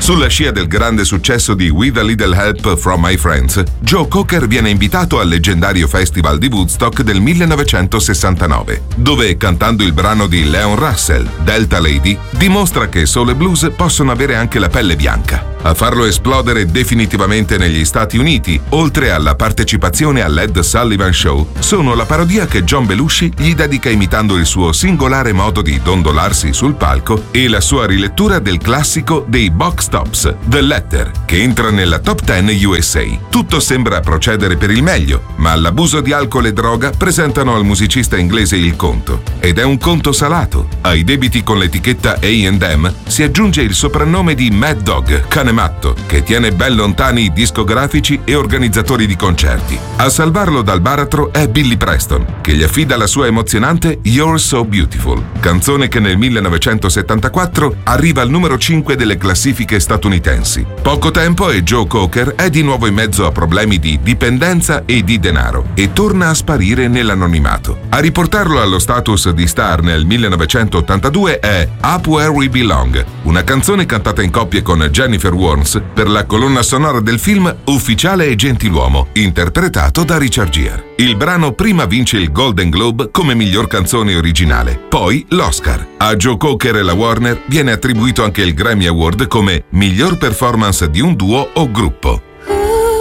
Sulla scia del grande successo di With a Little Help from My Friends, Joe Cocker viene invitato al leggendario Festival di Woodstock del 1969, dove, cantando il brano di Leon Russell, Delta Lady, dimostra che soul e blues possono avere anche la pelle bianca. A farlo esplodere definitivamente negli Stati Uniti, oltre alla partecipazione all'Ed Sullivan Show, sono la parodia che John Belushi gli dedica imitando il suo singolare modo di dondolarsi sul palco e la sua rilettura del classico dei Box Tops, The Letter, che entra nella Top 10 USA. Tutto sembra procedere per il meglio, ma l'abuso di alcol e droga presentano al musicista inglese il conto. Ed è un conto salato. Ai debiti con l'etichetta A&M si aggiunge il soprannome di Mad Dog, cane matto, che tiene ben lontani i discografici e organizzatori di concerti. A salvarlo dal baratro è Billy Preston, che gli affida la sua emozionante You're So Beautiful, canzone che nel 1974 arriva al numero 5 delle classifiche statunitensi. Poco tempo e Joe Cocker è di nuovo in mezzo a problemi di dipendenza e di denaro e torna a sparire nell'anonimato. A riportarlo allo status di star nel 1982 è Up Where We Belong, una canzone cantata in coppia con Jennifer Warnes per la colonna sonora del film Ufficiale e Gentiluomo, interpretato da Richard Gere. Il brano prima vince il Golden Globe come miglior canzone originale, poi l'Oscar. A Joe Cocker e la Warner viene attribuito anche il Grammy Award come miglior performance di un duo o gruppo.